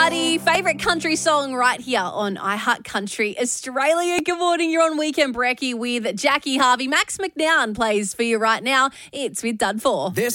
Buddy, favourite country song right here on iHeart Country Australia. Good morning, you're on Weekend Brekkie with Jackie Harvey. Max McNown plays for you right now. It's with Dud 4.